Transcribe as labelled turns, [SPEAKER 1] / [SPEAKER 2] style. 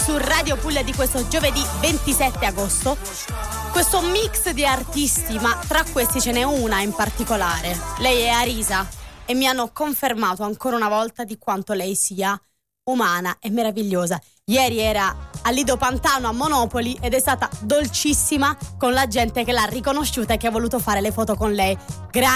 [SPEAKER 1] su Radio Puglia di questo giovedì 27 agosto. Questo mix di artisti, ma tra questi ce n'è una in particolare. Lei è Arisa e mi hanno confermato ancora una volta di quanto lei sia umana e meravigliosa. Ieri era a Lido Pantano a Monopoli ed è stata dolcissima con la gente che l'ha riconosciuta e che ha voluto fare le foto con lei.